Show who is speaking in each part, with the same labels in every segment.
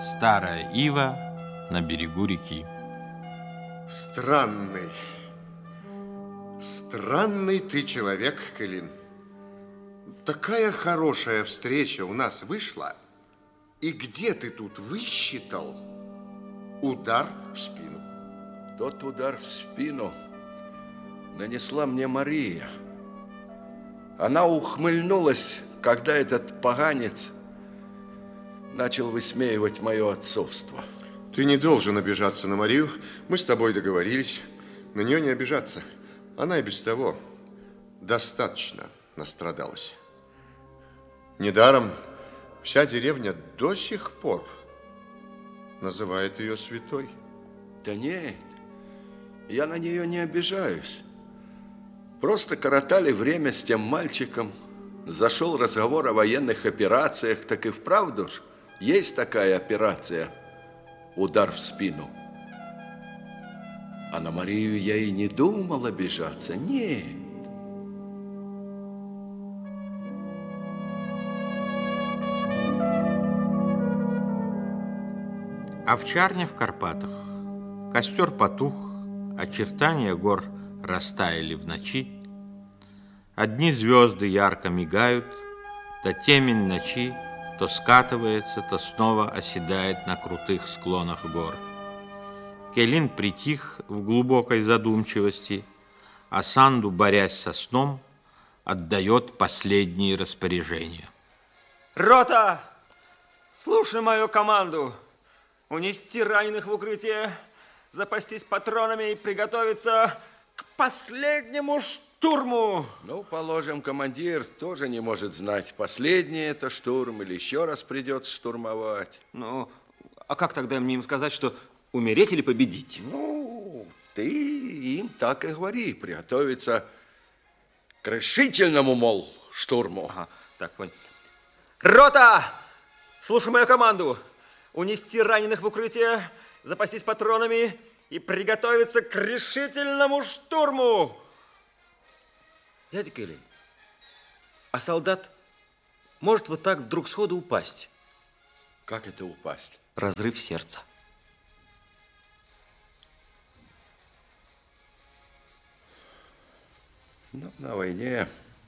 Speaker 1: Старая ива на берегу реки.
Speaker 2: Странный ты человек, Кэлин. Такая хорошая встреча у нас вышла. И где ты тут высчитал удар в спину?
Speaker 3: Тот удар в спину нанесла мне Мария. Она ухмыльнулась, когда этот поганец начал высмеивать мое отцовство.
Speaker 2: Ты не должен обижаться на Марию. Мы с тобой договорились на нее не обижаться. Она и без того достаточно настрадалась. Недаром вся деревня до сих пор называет ее святой.
Speaker 3: Да нет, я на нее не обижаюсь. Просто коротали время с тем мальчиком. Зашел разговор о военных операциях, так и вправду ж есть такая операция – удар в спину. А на Марию я и не думал обижаться, нет.
Speaker 1: Овчарня в Карпатах. Костер потух, очертания гор растаяли в ночи. Одни звезды ярко мигают, да темень ночи то скатывается, то снова оседает на крутых склонах гор. Кэлин притих в глубокой задумчивости, а Санду, борясь со сном, отдает последние распоряжения.
Speaker 4: Рота! Слушай мою команду! Унести раненых в укрытие, запастись патронами и приготовиться к последнему штурму.
Speaker 3: Ну, положим, командир тоже не может знать, последний это штурм или еще раз придется штурмовать.
Speaker 4: Ну, а как тогда мне им сказать, что умереть или победить?
Speaker 3: Ну, ты им так и говори, приготовиться к решительному, мол, штурму.
Speaker 4: Ага, так, понял. Рота! Слушай мою команду! Унести раненых в укрытие, запастись патронами и приготовиться к решительному штурму. Дядя Кэлин, а солдат может вот так вдруг сходу упасть?
Speaker 3: Как это упасть?
Speaker 4: Разрыв сердца.
Speaker 3: Ну, на войне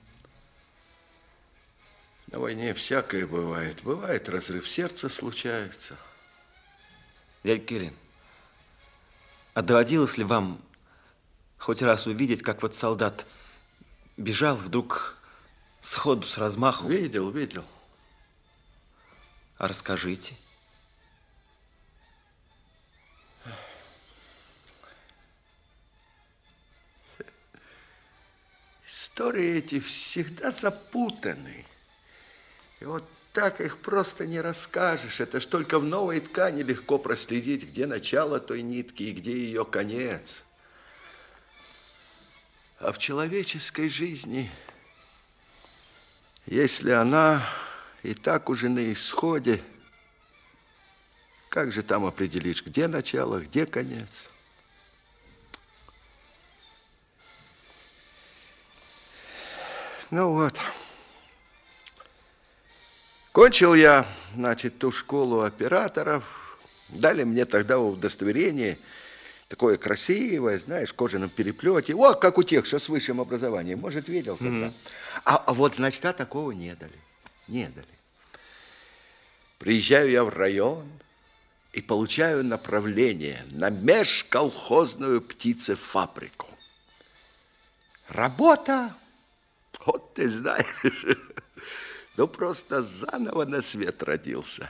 Speaker 3: всякое бывает. Бывает, разрыв сердца случается.
Speaker 4: Дядя Кэлин, а доводилось ли вам хоть раз увидеть, как вот солдат бежал вдруг сходу, с размаху?
Speaker 3: Видел.
Speaker 4: А расскажите.
Speaker 3: Истории эти всегда запутаны. И вот так их просто не расскажешь. Это ж только в новой ткани легко проследить, где начало той нитки и где ее конец. А в человеческой жизни, если она и так уже на исходе, как же там определишь, где начало, где конец? Ну вот. Кончил я, значит, ту школу операторов. Дали мне тогда удостоверение, такое красивое, знаешь, в кожаном переплете. О, как у тех, что с высшим образованием. Может, видел когда? А вот значка такого не дали. Не дали. Приезжаю я в район и получаю направление на межколхозную птицефабрику. Работа, вот ты знаешь, ну просто заново на свет родился.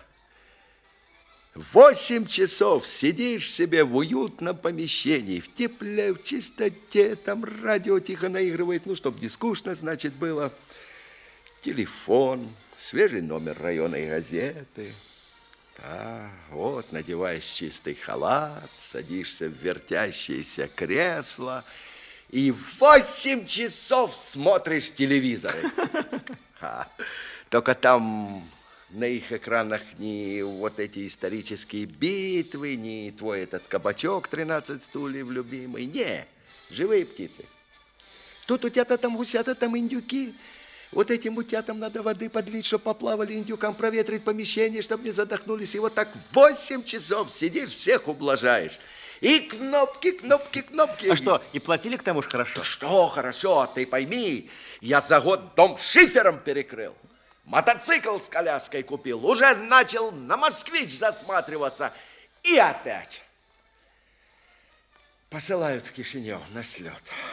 Speaker 3: 8 часов сидишь себе в уютном помещении, в тепле, в чистоте, там радио тихо наигрывает, ну, чтобы не скучно, значит, было. Телефон, свежий номер районной газеты. Да, вот, надеваешь чистый халат, садишься в вертящееся кресло и 8 часов смотришь телевизор. Только там на их экранах не вот эти исторические битвы, не твой этот кабачок 13 стульев любимый. Не, живые птицы. Тут у тебя-то там гусята, там индюки. Вот этим утятам надо воды подлить, чтобы поплавали, индюкам проветрить помещение, чтобы не задохнулись. И вот так 8 часов сидишь, всех ублажаешь. И кнопки, кнопки, кнопки.
Speaker 4: А что, и платили к тому же хорошо?
Speaker 3: Да что хорошо, ты пойми, я за год дом шифером перекрыл. Мотоцикл с коляской купил, уже начал на «Москвич» засматриваться. И опять посылают в Кишинев на слет.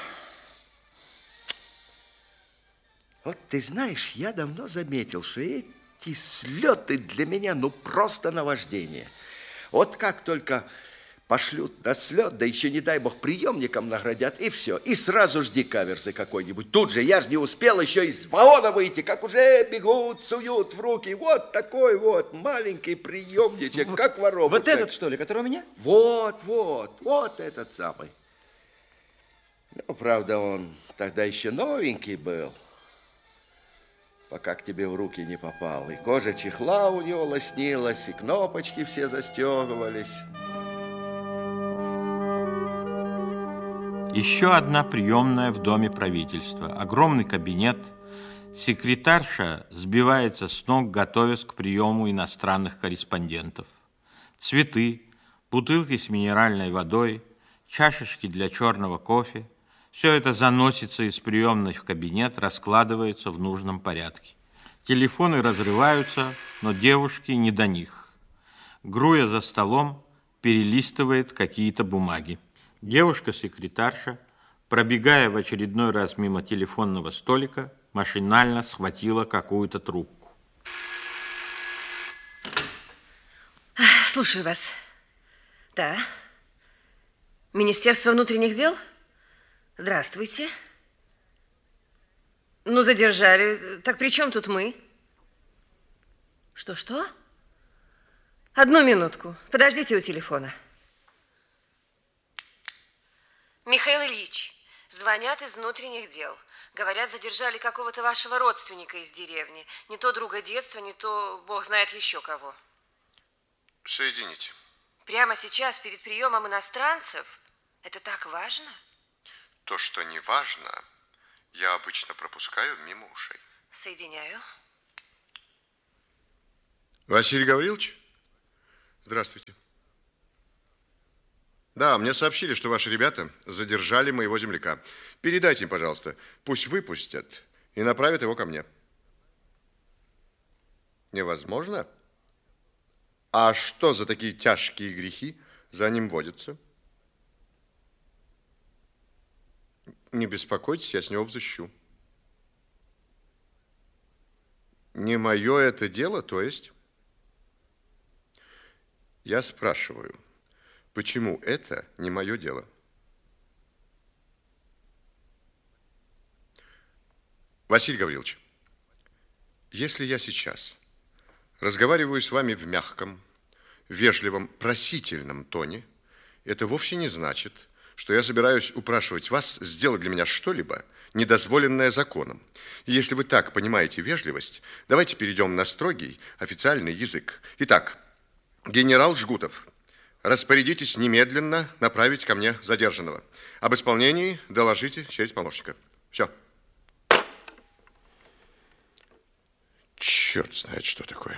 Speaker 3: Вот ты знаешь, я давно заметил, что эти слеты для меня ну просто наваждение. Вот как только пошлют на слет, да еще, не дай бог, приемником наградят, и все. И сразу жди каверзы какой-нибудь. Тут же я же не успел еще из вагона выйти, как уже бегут, суют в руки. Вот такой вот маленький приемничек, как воробушек.
Speaker 4: Вот этот, что ли, который у меня?
Speaker 3: Вот этот самый. Ну, правда, он тогда еще новенький был, пока к тебе в руки не попал. И кожа чехла у него лоснилась, и кнопочки все застегивались.
Speaker 1: Еще одна приемная в Доме правительства. Огромный кабинет. Секретарша сбивается с ног, готовясь к приему иностранных корреспондентов. Цветы, бутылки с минеральной водой, чашечки для черного кофе. Все это заносится из приемной в кабинет, раскладывается в нужном порядке. Телефоны разрываются, но девушке не до них. Груя за столом, перелистывает какие-то бумаги. Девушка-секретарша, пробегая в очередной раз мимо телефонного столика, машинально схватила какую-то трубку.
Speaker 5: Слушаю вас. Да. Министерство внутренних дел? Здравствуйте. Ну, задержали. Так при чем тут мы? Что? Одну минутку. Подождите у телефона. Михаил Ильич, звонят из внутренних дел. Говорят, задержали какого-то вашего родственника из деревни. Не то друга детства, не то бог знает еще кого.
Speaker 2: Соедините.
Speaker 5: Прямо сейчас, перед приемом иностранцев? Это так важно?
Speaker 2: То, что не важно, я обычно пропускаю мимо ушей.
Speaker 5: Соединяю.
Speaker 2: Василий Гаврилович? Здравствуйте. Да, мне сообщили, что ваши ребята задержали моего земляка. Передайте им, пожалуйста, пусть выпустят и направят его ко мне. Невозможно? А что за такие тяжкие грехи за ним водятся? Не беспокойтесь, я с него взыщу. Не мое это дело, то есть? Я спрашиваю, почему это не мое дело? Василий Гаврилович, если я сейчас разговариваю с вами в мягком, вежливом, просительном тоне, это вовсе не значит, что я собираюсь упрашивать вас сделать для меня что-либо, недозволенное законом. И если вы так понимаете вежливость, давайте перейдем на строгий официальный язык. Итак, генерал Жгутов, распорядитесь немедленно направить ко мне задержанного. Об исполнении доложите через помощника. Все. Черт знает, что такое.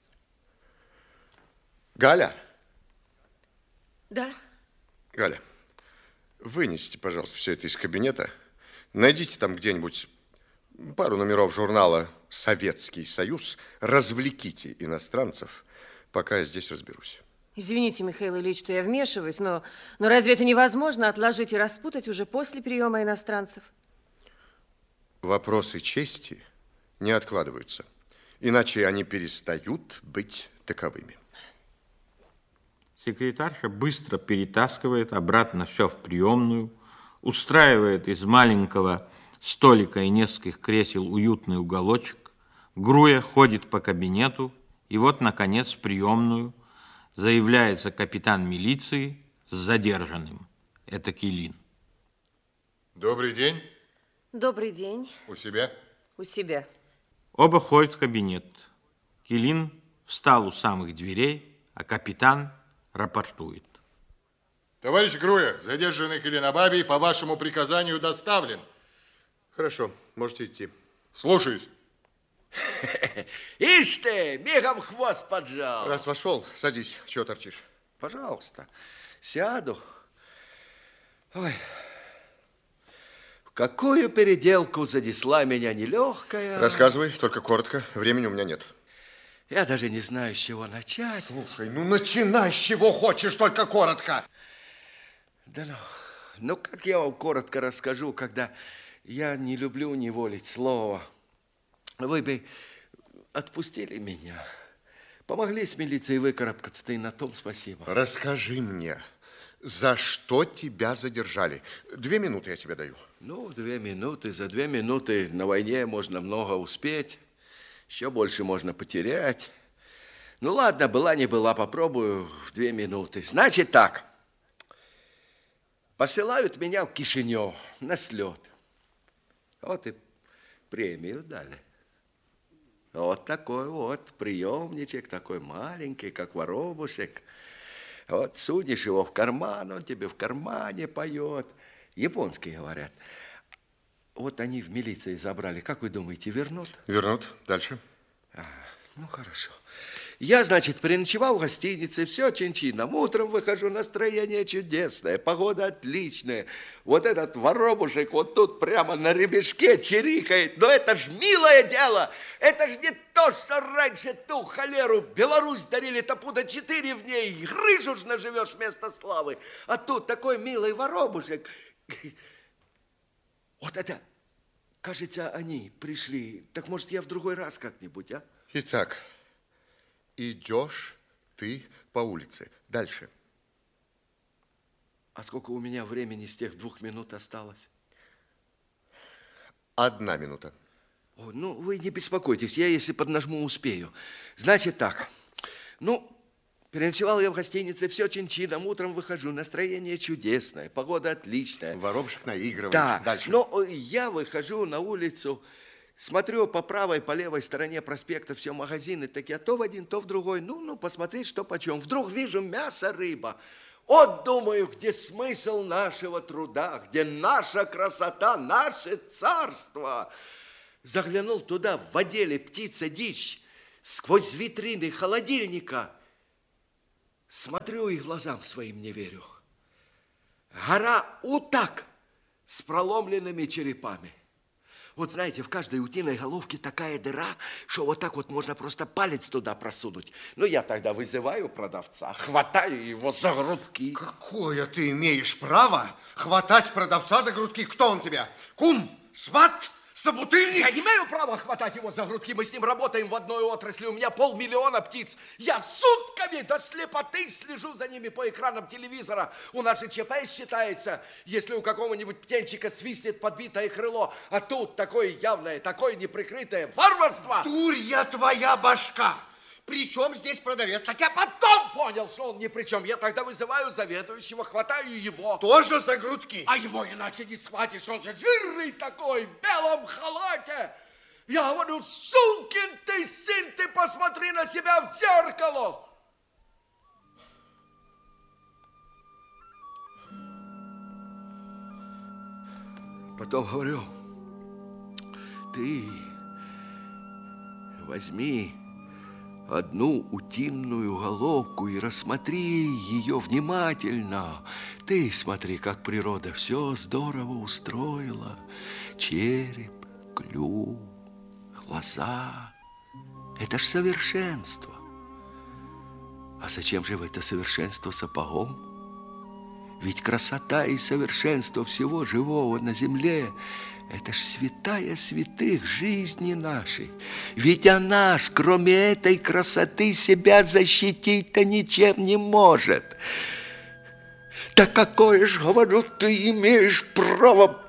Speaker 2: Галя?
Speaker 5: Да.
Speaker 2: Галя, вынесите, пожалуйста, все это из кабинета. Найдите там где-нибудь пару номеров журнала «Советский Союз». Развлеките иностранцев, пока я здесь разберусь.
Speaker 5: Извините, Михаил Ильич, что я вмешиваюсь, но разве это невозможно отложить и распутать уже после приема иностранцев?
Speaker 2: Вопросы чести не откладываются, иначе они перестают быть таковыми.
Speaker 1: Секретарша быстро перетаскивает обратно все в приемную, устраивает из маленького столика и нескольких кресел уютный уголочек, Груя ходит по кабинету, и вот, наконец, в приемную заявляется капитан милиции с задержанным. Это Килин.
Speaker 6: Добрый день.
Speaker 5: Добрый день.
Speaker 6: У себя?
Speaker 5: У себя.
Speaker 1: Оба ходят в кабинет. Килин встал у самых дверей, а капитан рапортует.
Speaker 6: Товарищ Груя, задержанный Килин Абабий по вашему приказанию доставлен.
Speaker 2: Хорошо, можете идти.
Speaker 6: Слушаюсь.
Speaker 3: Ишь ты, мигом хвост поджал.
Speaker 2: Раз вошел, садись. Чего торчишь?
Speaker 3: Пожалуйста, сяду. Ой, в какую переделку занесла меня нелегкая.
Speaker 2: Рассказывай, только коротко. Времени у меня нет.
Speaker 3: Я даже не знаю, с чего начать.
Speaker 2: Слушай, ну начинай, с чего хочешь, только коротко.
Speaker 3: Да ну как я вам коротко расскажу, когда я не люблю неволить слово. Вы бы отпустили меня, помогли с милицией выкарабкаться-то, и на том спасибо.
Speaker 2: Расскажи мне, за что тебя задержали? 2 минуты я тебе даю.
Speaker 3: Ну, 2 минуты. За 2 минуты на войне можно много успеть, еще больше можно потерять. Ну, ладно, была не была, попробую в 2 минуты. Значит так, посылают меня в Кишинев на слет. Вот и премию дали. Вот такой вот приемничек, такой маленький, как воробушек. Вот сунешь его в карман, он тебе в кармане поет. Японский, говорят. Вот они в милиции забрали. Как вы думаете, вернут?
Speaker 2: Вернут. Дальше.
Speaker 3: Ну, хорошо. Я, значит, переночевал в гостинице, все чин-чином. Утром выхожу, настроение чудесное, погода отличная. Вот этот воробушек вот тут прямо на ребешке чирикает. Но это ж милое дело. Это ж не то, что раньше ту холеру Беларусь дарили-то пуда 4 в ней. Грыжу ж наживешь вместо славы. А тут такой милый воробушек. Вот это, кажется, они пришли. Так может, я в другой раз как-нибудь, а?
Speaker 2: Итак, идешь ты по улице. Дальше.
Speaker 3: А сколько у меня времени с тех 2 минут осталось?
Speaker 2: 1 минута.
Speaker 3: О, ну, вы не беспокойтесь, я, если поднажму, успею. Значит так, ну, переночевал я в гостинице, все чин-чином, утром выхожу, настроение чудесное, погода отличная.
Speaker 2: Воробушек наигрывает.
Speaker 3: Да,
Speaker 2: Дальше.
Speaker 3: но я выхожу на улицу, смотрю по правой, по левой стороне проспекта все магазины, так я то в один, то в другой. Ну, посмотреть, что почем. Вдруг вижу мясо, рыба. Вот, думаю, где смысл нашего труда, где наша красота, наше царство. Заглянул туда, в отделе птица, дичь, сквозь витрины холодильника. Смотрю и глазам своим не верю. Гора уток с проломленными черепами. Вот знаете, в каждой утиной головке такая дыра, что вот так вот можно просто палец туда просунуть. Ну, я тогда вызываю продавца, хватаю его за грудки.
Speaker 2: Какое ты имеешь право хватать продавца за грудки? Кто он тебя? Кум? Сват? Собутыльник?
Speaker 3: Я не имею права хватать его за грудки. Мы с ним работаем в одной отрасли. У меня 500 000 птиц. Я сутками до слепоты слежу за ними по экранам телевизора. У нас же ЧП считается, если у какого-нибудь птенчика свистнет подбитое крыло. А тут такое явное, такое неприкрытое варварство.
Speaker 2: Дурья твоя башка! Причем здесь продавец?
Speaker 3: Так я потом понял, что он ни при чем. Я тогда вызываю заведующего, хватаю его.
Speaker 2: Тоже за грудки?
Speaker 3: А его иначе не схватишь, он же жирный такой, в белом халате. Я говорю, сукин ты сын, ты посмотри на себя в зеркало. Потом говорю, ты возьми одну утиную головку и рассмотри ее внимательно. Ты смотри, как природа все здорово устроила. Череп, клюв, глаза. Это ж совершенство. А зачем же в это совершенство сапогом? Ведь красота и совершенство всего живого на земле – это ж святая святых жизни нашей. Ведь она ж, кроме этой красоты, себя защитить-то ничем не может. Так какое ж, говорю, ты имеешь право...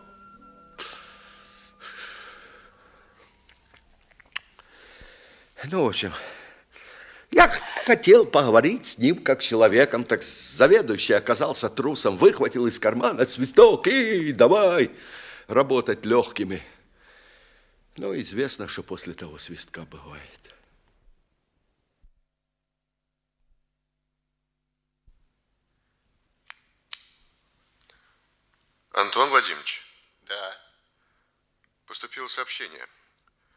Speaker 3: Ну, в общем... Я хотел поговорить с ним как с человеком, так заведующий оказался трусом, выхватил из кармана свисток и давай работать легкими. Ну, известно, что после того свистка бывает.
Speaker 2: Антон Владимирович. Да. Поступило сообщение.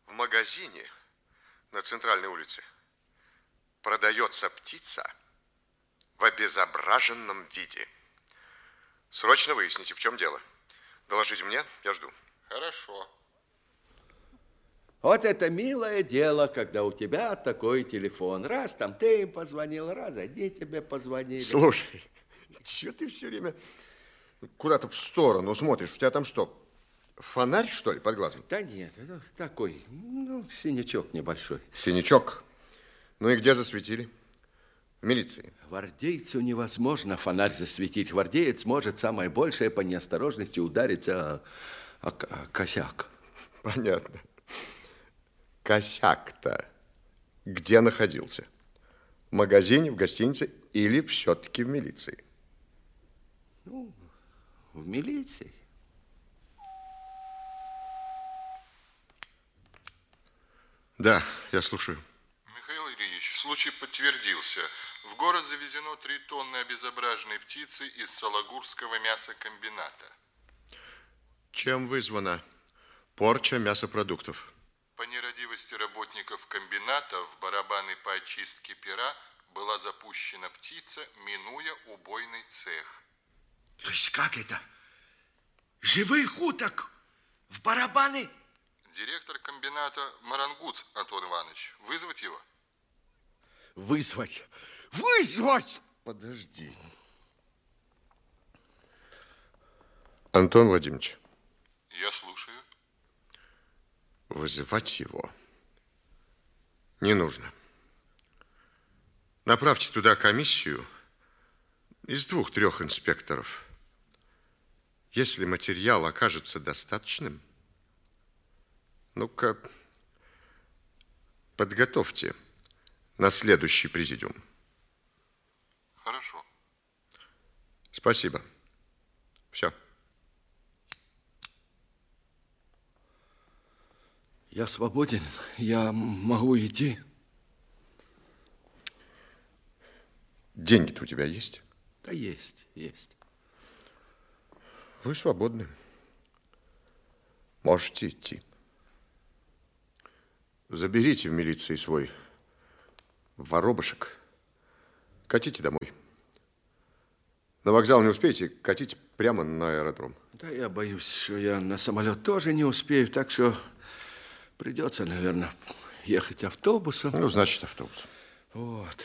Speaker 2: В магазине на центральной улице продается птица в обезображенном виде. Срочно выясните, в чем дело. Доложите мне, я жду.
Speaker 6: Хорошо.
Speaker 3: Вот это милое дело, когда у тебя такой телефон. Раз там ты им позвонил, раз они тебе позвонили.
Speaker 2: Слушай, чего ты все время куда-то в сторону смотришь? У тебя там что, фонарь, что ли, под глазом?
Speaker 3: Да нет, это такой, синячок небольшой.
Speaker 2: Синячок? Ну и где засветили? В милиции.
Speaker 3: Гвардейцу невозможно фонарь засветить. Гвардеец может самое большее по неосторожности удариться о косяк.
Speaker 2: Понятно. Косяк-то где находился? В магазине, в гостинице или все-таки в милиции?
Speaker 3: Ну, в милиции.
Speaker 2: Да, я слушаю.
Speaker 6: Михаил Ильич, случай подтвердился. В город завезено 3 тонны обезображенной птицы из Сологурского мясокомбината.
Speaker 2: Чем вызвана порча мясопродуктов?
Speaker 6: По нерадивости работников комбината в барабаны по очистке пера была запущена птица, минуя убойный цех.
Speaker 3: То есть как это? Живых уток в барабаны?
Speaker 6: Директор комбината Марангуц Антон Иванович. Вызвать его?
Speaker 3: Вызвать! Вызвать!
Speaker 2: Подожди. Антон Владимирович.
Speaker 6: Я слушаю.
Speaker 2: Вызывать его не нужно. Направьте туда комиссию из 2-3 инспекторов. Если материал окажется достаточным, ну-ка, подготовьте на следующий президиум.
Speaker 6: Хорошо.
Speaker 2: Спасибо. Все.
Speaker 3: Я свободен, я могу идти.
Speaker 2: Деньги-то у тебя есть?
Speaker 3: Да есть, есть.
Speaker 2: Вы свободны. Можете идти. Заберите в милиции свой воробушек. Катите домой. На вокзал не успеете, катите прямо на аэродром.
Speaker 3: Да я боюсь, что я на самолет тоже не успею, так что придется, наверное, ехать автобусом.
Speaker 2: Ну, значит, автобус.
Speaker 3: Вот.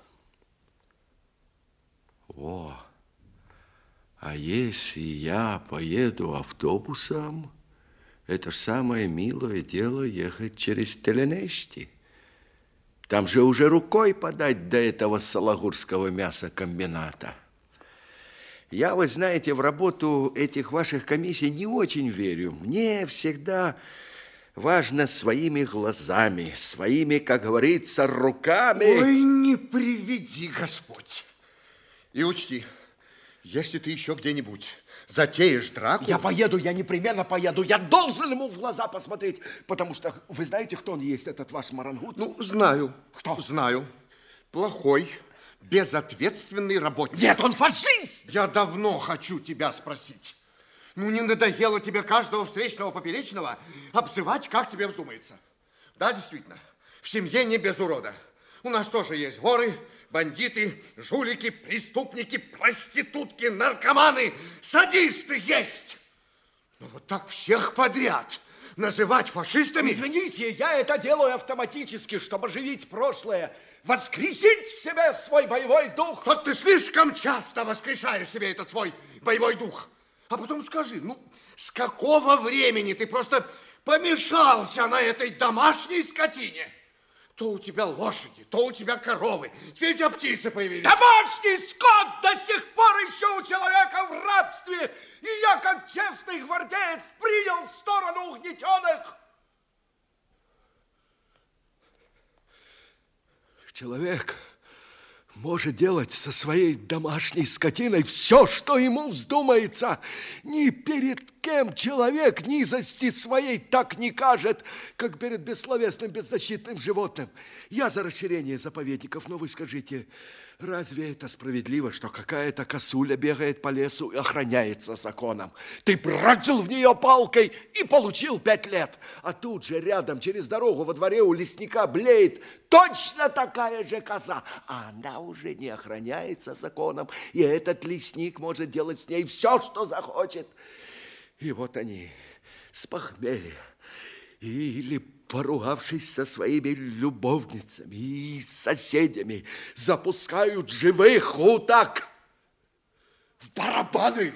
Speaker 3: О, а если я поеду автобусом, это ж самое милое дело ехать через Теленешти. Там же уже рукой подать до этого Сологурского мясокомбината. Я, вы знаете, в работу этих ваших комиссий не очень верю. Мне всегда важно своими глазами, своими, как говорится, руками.
Speaker 2: Ой, не приведи Господь. И учти, если ты еще где-нибудь затеешь драку...
Speaker 3: Я поеду, я непременно поеду. Я должен ему в глаза посмотреть, потому что вы знаете, кто он есть, этот ваш Марангуц?
Speaker 2: Ну, знаю.
Speaker 3: Кто?
Speaker 2: Знаю. Плохой, безответственный работник.
Speaker 3: Нет, он фашист!
Speaker 2: Я давно хочу тебя спросить. Ну, не надоело тебе каждого встречного поперечного обзывать, как тебе вздумается? Да, действительно, в семье не без урода. У нас тоже есть воры, бандиты, жулики, преступники, проститутки, наркоманы, садисты есть. Но вот так всех подряд называть фашистами...
Speaker 3: Извините, я это делаю автоматически, чтобы оживить прошлое, воскресить в себе свой боевой дух.
Speaker 2: Вот ты слишком часто воскрешаешь себе этот свой боевой дух. А потом скажи, ну, с какого времени ты просто помешался на этой домашней скотине? То у тебя лошади, то у тебя коровы, теперь у тебя птицы появились.
Speaker 3: Домашний скот до сих пор еще у человека в рабстве, и я, как честный гвардеец, принял сторону угнетенных. Человек может делать со своей домашней скотиной все, что ему вздумается. Ни перед кем человек низости своей так не кажет, как перед бессловесным, беззащитным животным. Я за расширение заповедников, но вы скажите, разве это справедливо, что какая-то косуля бегает по лесу и охраняется законом? Ты бросил в нее палкой и получил 5 лет. А тут же рядом, через дорогу, во дворе у лесника блеет точно такая же коза. А она уже не охраняется законом, и этот лесник может делать с ней все, что захочет. И вот они с похмелья или поругавшись со своими любовницами и соседями, запускают живых уток в барабаны.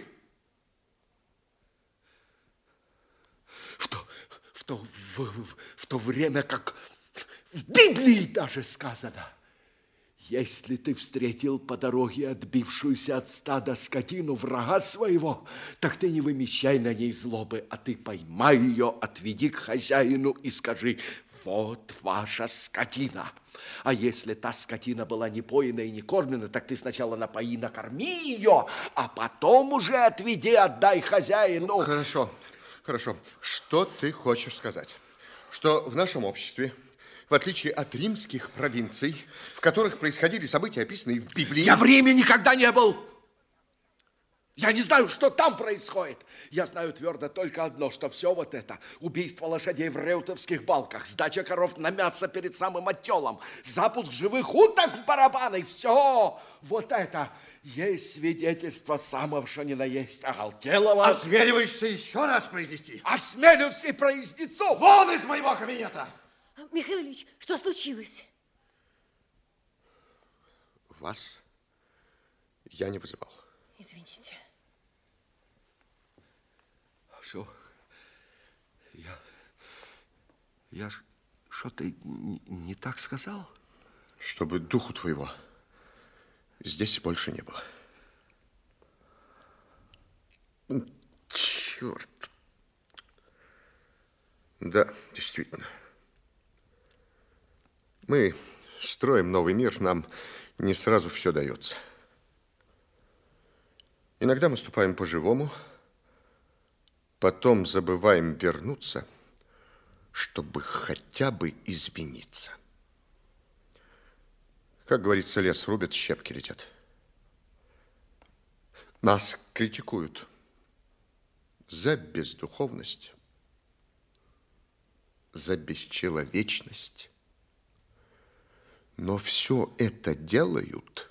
Speaker 3: В то время, как в Библии даже сказано, если ты встретил по дороге отбившуюся от стада скотину врага своего, так ты не вымещай на ней злобы, а ты поймай ее, отведи к хозяину и скажи: вот ваша скотина. А если та скотина была не поена и не кормлена, так ты сначала напои, накорми ее, а потом уже отведи, отдай хозяину.
Speaker 2: Хорошо, хорошо. Что ты хочешь сказать? Что в нашем обществе, в отличие от римских провинций, в которых происходили события, описанные в Библии...
Speaker 3: Я в Риме никогда не был. Я не знаю, что там происходит. Я знаю твердо только одно, что все вот это, убийство лошадей в реутовских балках, сдача коров на мясо перед самым оттелом, запуск живых уток в барабаны, все вот это есть свидетельство самого, что ни на есть оголтелого.
Speaker 2: Осмеливаешься еще раз произнести?
Speaker 3: Осмелюсь и произнесу.
Speaker 2: Вон из моего кабинета!
Speaker 5: Михаил Ильич, что случилось?
Speaker 2: Вас я не вызывал.
Speaker 5: Извините.
Speaker 3: Что? Я что-то не так сказал?
Speaker 2: Чтобы духу твоего здесь больше не было. Черт. Да, действительно. Мы строим новый мир, нам не сразу все дается. Иногда мы ступаем по-живому, потом забываем вернуться, чтобы хотя бы извиниться. Как говорится, лес рубят, щепки летят. Нас критикуют за бездуховность, за бесчеловечность. Но все это делают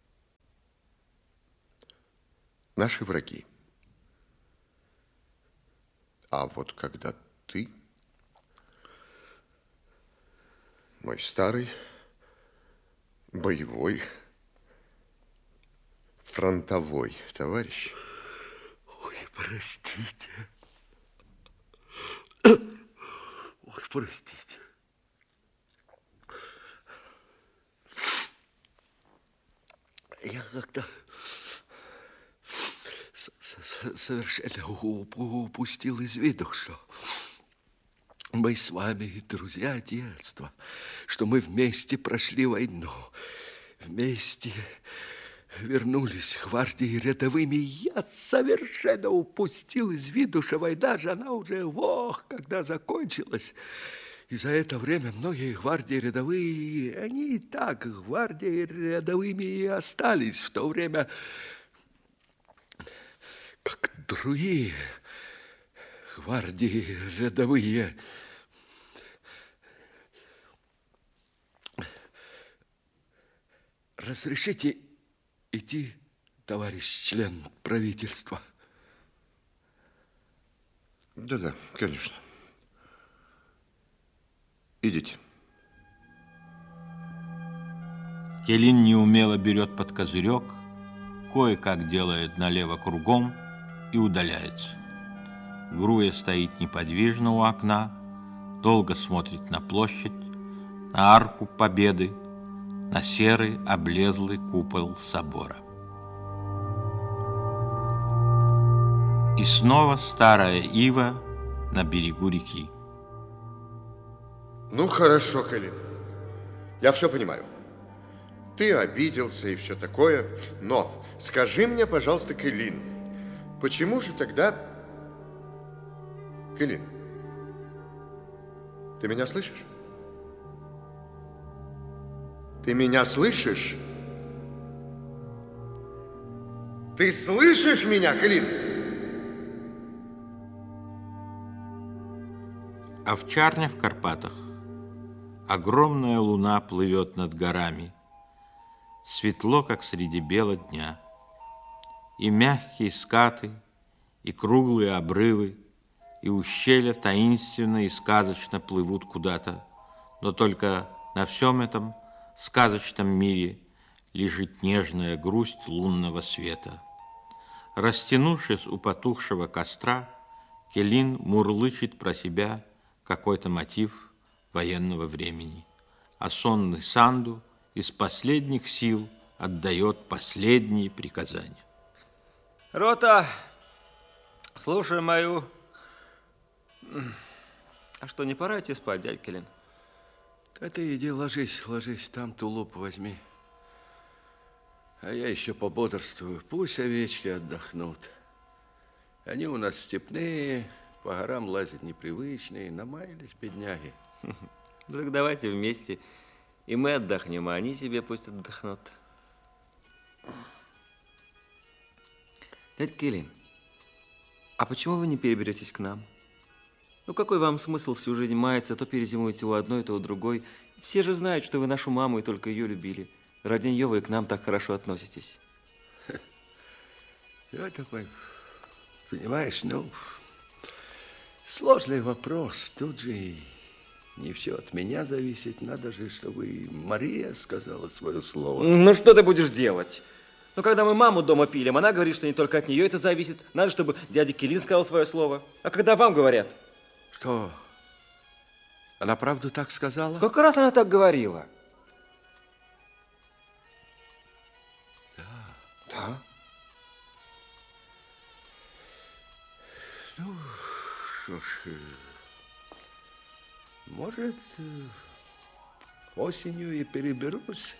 Speaker 2: наши враги. А вот когда ты, мой старый, боевой, фронтовой товарищ.
Speaker 3: Ой, простите. Ой, простите. Я как-то совершенно упустил из виду, что мы с вами друзья детства, что мы вместе прошли войну, вместе вернулись к гвардии рядовыми. Я совершенно упустил из виду, что война же, она уже, когда закончилась. И за это время многие гвардии рядовые, они и так гвардии рядовыми и остались, в то время как другие гвардии рядовые разрешите идти, товарищ член правительства?
Speaker 2: Да-да, конечно. Идите.
Speaker 1: Келин неумело берет под козырек, кое-как делает налево кругом и удаляется. Груя стоит неподвижно у окна, долго смотрит на площадь, на арку Победы, на серый облезлый купол собора. И снова старая ива на берегу реки.
Speaker 2: Ну, хорошо, Келин. Я все понимаю. ты обиделся и все такое. Но скажи мне, пожалуйста, Кэлин, почему же тогда... Кэлин, ты меня слышишь? Ты меня слышишь? Ты слышишь меня, Кэлин?
Speaker 1: Овчарня в Карпатах. Огромная луна плывет над горами. Светло, как среди бела дня. И мягкие скаты, и круглые обрывы, и ущелья таинственно и сказочно плывут куда-то. Но только на всем этом сказочном мире лежит нежная грусть лунного света. Растянувшись у потухшего костра, Кэлин мурлычет про себя какой-то мотив военного времени, а сонный Санду из последних сил отдает последние приказания.
Speaker 4: Рота, слушай мою... А что, не пора идти спать, дядь Кэлин?
Speaker 3: Да ты иди ложись, ложись, там тулуп возьми. А я еще пободрствую. Пусть овечки отдохнут. Они у нас степные, по горам лазят непривычные, намаялись бедняги.
Speaker 4: Так давайте вместе. И мы отдохнем, а они себе пусть отдохнут. Дядь Кэлин, а почему вы не переберетесь к нам? Ну, какой вам смысл всю жизнь маяться, то перезимуете у одной, то у другой? Ведь все же знают, что вы нашу маму и только ее любили. Ради нее вы к нам так хорошо относитесь.
Speaker 3: Я такой, понимаешь, ну, сложный вопрос. Тут же и не все от меня зависит. Надо же, чтобы и Мария сказала свое слово.
Speaker 4: Ну, что ты будешь делать? Ну, когда мы маму дома пилим, она говорит, что не только от нее это зависит. Надо, чтобы дядя Кэлин сказал свое слово. А когда вам говорят?
Speaker 3: Что? Она правду так сказала?
Speaker 4: Сколько раз она так говорила? Да?
Speaker 3: Ну, что ж, может, осенью и переберусь.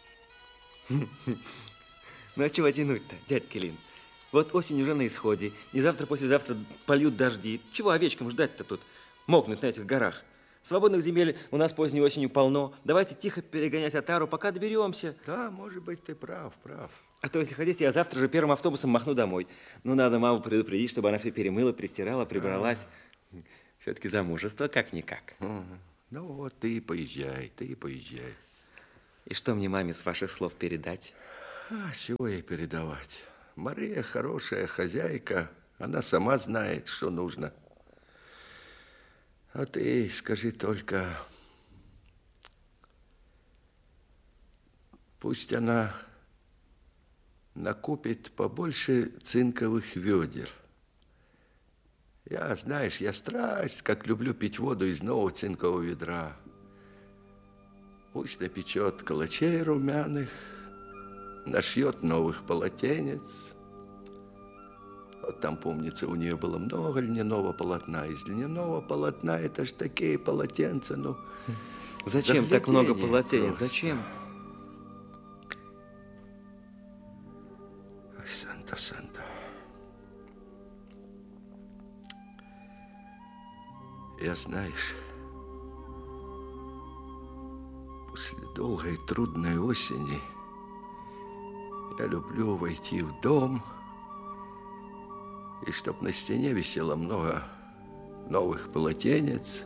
Speaker 4: Ну, а чего тянуть-то, дядь Кэлин? Вот осень уже на исходе, и завтра-послезавтра польют дожди. Чего овечкам ждать-то тут? Мокнуть на этих горах. Свободных земель у нас поздней осенью полно. Давайте тихо перегонять отару, пока доберемся.
Speaker 3: Да, может быть, ты прав.
Speaker 4: А то, если хотите, я завтра же первым автобусом махну домой. Ну, надо маму предупредить, чтобы она все перемыла, пристирала, прибралась. Все-таки замужество как-никак.
Speaker 3: Ну, вот ты и поезжай,
Speaker 4: И что мне маме с ваших слов передать?
Speaker 3: А чего ей передавать? Мария хорошая хозяйка, она сама знает, что нужно. А ты скажи только, пусть она накупит побольше цинковых ведер. Я, знаешь, я страсть, как люблю пить воду из нового цинкового ведра. Пусть напечет калачей румяных, нашьет новых полотенец. Вот там, помнится, у нее было много льняного полотна. Из льняного полотна это ж такие полотенца, ну...
Speaker 4: Зачем так много полотенец?
Speaker 3: Просто.
Speaker 4: Зачем?
Speaker 3: Ой, Санта. Я, знаешь, после долгой трудной осени я люблю войти в дом, и чтоб на стене висело много новых полотенец,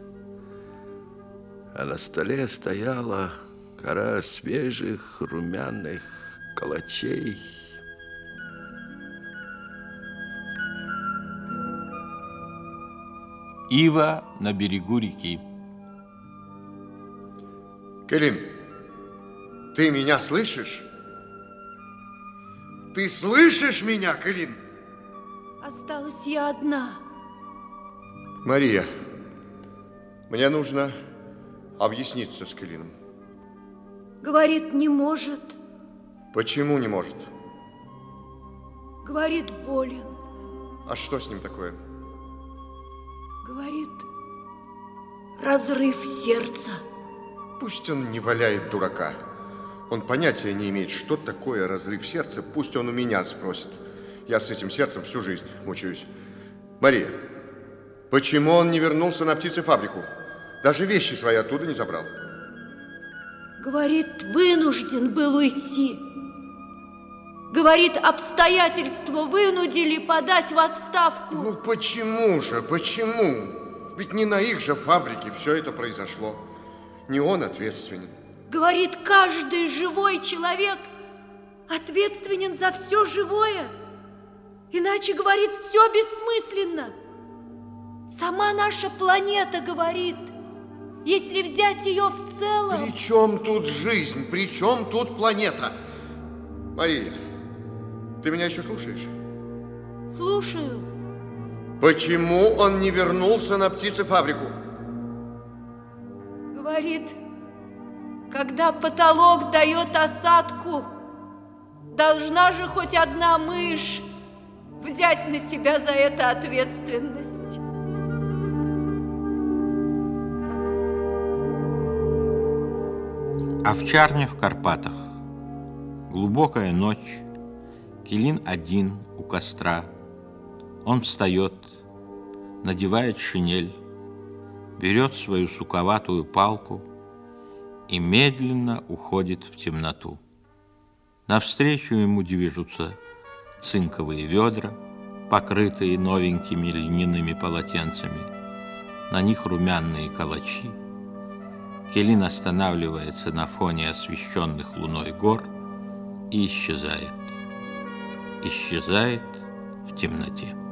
Speaker 3: а на столе стояла гора свежих румяных калачей.
Speaker 1: Ива на берегу реки.
Speaker 2: Кэлин, ты меня слышишь? Ты слышишь меня, Кэлин?
Speaker 5: Осталась я одна.
Speaker 2: Мария, мне нужно объясниться с Кэлином.
Speaker 5: Говорит, не может.
Speaker 2: Почему не может?
Speaker 5: Говорит, болен.
Speaker 2: А что с ним такое?
Speaker 5: Говорит, разрыв сердца.
Speaker 2: Пусть он не валяет дурака. Он понятия не имеет, что такое разрыв сердца. Пусть он у меня спросит. Я с этим сердцем всю жизнь мучаюсь. Мария, почему он не вернулся на птицефабрику? Даже вещи свои оттуда не забрал.
Speaker 7: Говорит, вынужден был уйти. Говорит, обстоятельства вынудили подать в отставку.
Speaker 2: Ну почему же, почему? Ведь не на их же фабрике все это произошло. Не он ответственен.
Speaker 7: Говорит, каждый живой человек ответственен за все живое. Иначе, говорит, все бессмысленно. Сама наша планета, говорит, если взять ее в целом...
Speaker 2: При чем тут жизнь? При чем тут планета? Мария, ты меня еще слушаешь?
Speaker 7: Слушаю.
Speaker 2: Почему он не вернулся на птицефабрику?
Speaker 7: Говорит, когда потолок дает осадку, должна же хоть одна мышь взять на себя за это ответственность.
Speaker 1: Овчарня в Карпатах. Глубокая ночь. Келин один у костра. Он встает, надевает шинель, берет свою суковатую палку и медленно уходит в темноту. Навстречу ему движутся цинковые ведра, покрытые новенькими льняными полотенцами. На них румяные калачи. Келин останавливается на фоне освещенных луной гор и исчезает. Исчезает в темноте.